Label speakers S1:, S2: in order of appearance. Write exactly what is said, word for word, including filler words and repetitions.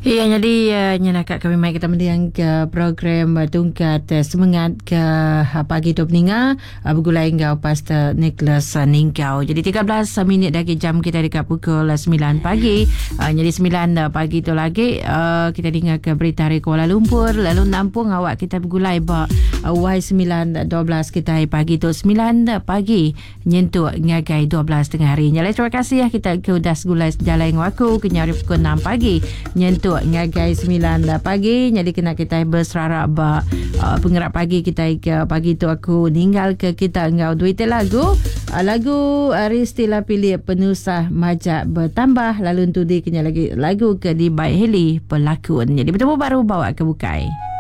S1: Ya, jadi uh, nyenakak kami mai kita mendiang ke program uh, tungkat uh, semangat ke uh, pagi tu peninga uh, bergulai engkau Pastor Nicholas uh, Ningkau. Jadi tiga belas minit lagi jam kita dekat pukul uh, sembilan pagi. Uh, jadi sembilan uh, pagi tu lagi uh, kita dengar ke berita dari Kuala Lumpur. Lalu nampung awak kita bergulai ba uh, Y sembilan dua belas kita pagi tu sembilan pagi nyentuh ngagai dua belas tengah hari. Jadi terima kasih ya kita ke udas gulai jalan waku kenyari pukul enam pagi nyentuh ngagai sembilan pagi. Jadi kena kita berserarak ba uh, penggerak pagi kita ke pagi tu aku ninggal ke kita engkau duit lagu uh, lagu Aristila pilih penusah majak bertambah lalu tu di kena lagi lagu ke di Baik Heli pelakon. Jadi bertemu baru bawa ke bukai.